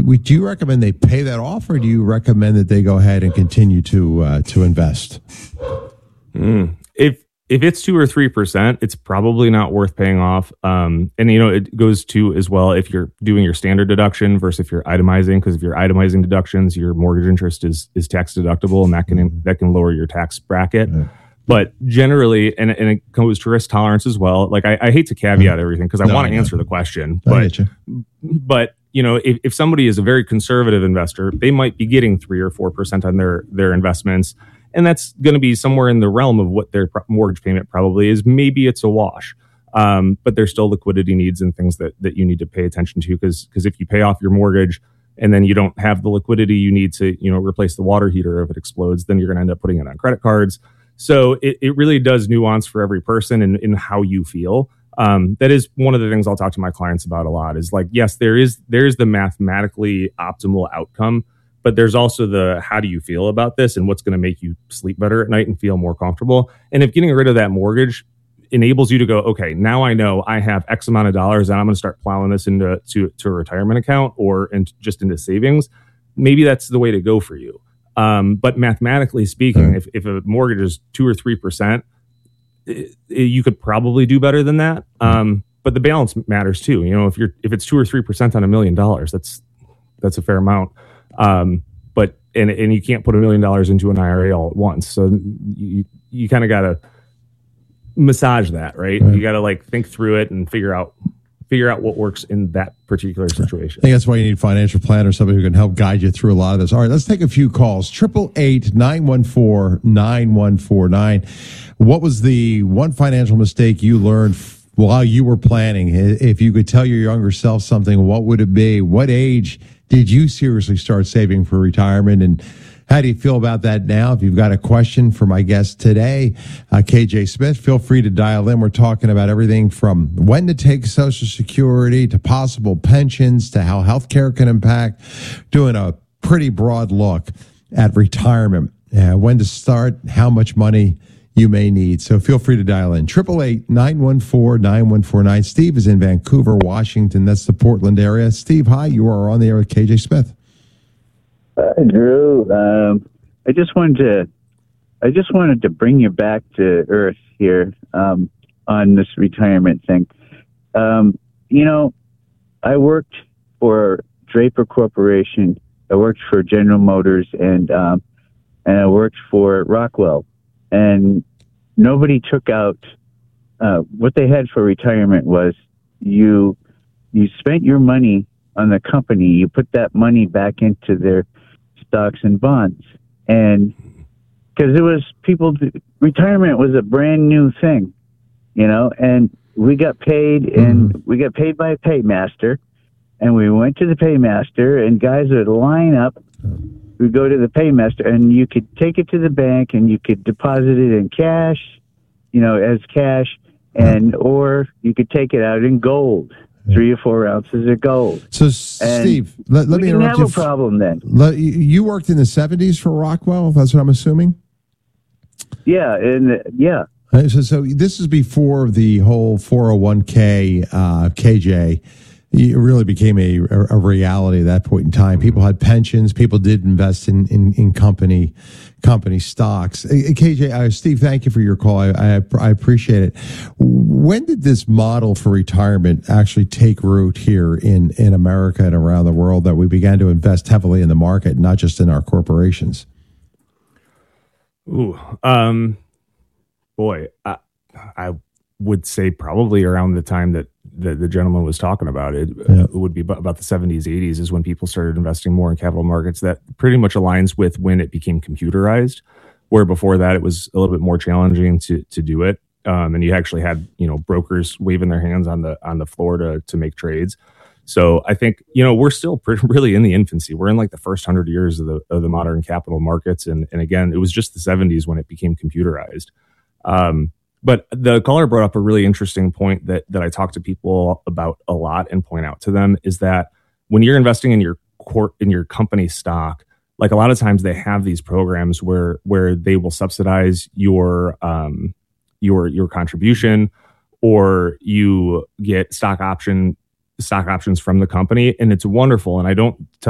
Do you recommend they pay that off, or do you recommend that they go ahead and continue to invest? If it's 2 or 3%, it's probably not worth paying off. And it goes to as well if you're doing your standard deduction versus if you're itemizing, because if you're itemizing deductions, your mortgage interest is tax deductible, and that can lower your tax bracket. Yeah. But generally, and it goes to risk tolerance as well. Like I hate to caveat everything because I want to answer the question, but if somebody is a very conservative investor, they might be getting 3 or 4% on their investments. And that's going to be somewhere in the realm of what their mortgage payment probably is. Maybe it's a wash, but there's still liquidity needs and things that you need to pay attention to. Because if you pay off your mortgage and then you don't have the liquidity you need to replace the water heater if it explodes, then you're going to end up putting it on credit cards. So it really does nuance for every person in how you feel. That is one of the things I'll talk to my clients about a lot. Is like, yes, there is the mathematically optimal outcome. But there's also the how do you feel about this and what's going to make you sleep better at night and feel more comfortable. And if getting rid of that mortgage enables you to go, okay, now I know I have X amount of dollars and I'm going to start plowing this into a retirement account or just into savings, maybe that's the way to go for you. But mathematically speaking, if a mortgage is 2 or 3%, you could probably do better than that. But the balance matters too. If it's 2 or 3% on $1 million, that's a fair amount. But you can't put $1 million into an IRA all at once. So you kind of got to massage that, right? You got to think through it and figure out what works in that particular situation. I think that's why you need a financial planner, somebody who can help guide you through a lot of this. All right, let's take a few calls. 888-914-9149. What was the one financial mistake you learned while you were planning? If you could tell your younger self something, what would it be? What age did you seriously start saving for retirement? And how do you feel about that now? If you've got a question for my guest today, KJ Smith, feel free to dial in. We're talking about everything from when to take Social Security to possible pensions to how healthcare can impact, doing a pretty broad look at retirement, when to start, how much money you may need. So feel free to dial in. 888-914-9149. Steve is in Vancouver, Washington. That's the Portland area. Steve, hi. You are on the air with KJ Smith. Drew, I just wanted to bring you back to earth here on this retirement thing. I worked for Draper Corporation. I worked for General Motors, and I worked for Rockwell. And nobody took out what they had for retirement was you spent your money on the company. You put that money back into their stocks and bonds. And because retirement was a brand new thing, and we got paid by a paymaster, and we went to the paymaster, and guys would line up. We go to the paymaster, and you could take it to the bank, and you could deposit it in cash, as cash, or you could take it out in gold, 3 or 4 ounces of gold. So, Steve, let me interrupt you. We didn't have a problem then. You worked in the 70s for Rockwell. That's what I'm assuming. Yeah, yeah. So this is before the whole 401k, KJ. It really became a reality at that point in time. People had pensions. People did invest in company stocks. KJ, Steve, thank you for your call. I appreciate it. When did this model for retirement actually take root here in America and around the world, that we began to invest heavily in the market, not just in our corporations? Boy, I would say probably around the time that the gentleman was talking about it. It would be about the 70s, 80s is when people started investing more in capital markets. That pretty much aligns with when it became computerized, where before that it was a little bit more challenging to do it. And you actually had, brokers waving their hands on the floor to make trades. So I think, we're still really in the infancy. We're in the first 100 years of the modern capital markets. And again, it was just the 70s when it became computerized. But the caller brought up a really interesting point that I talk to people about a lot and point out to them, is that when you're investing in your company stock, a lot of times they have these programs where they will subsidize your contribution, or you get stock options from the company, and it's wonderful. And I don't tell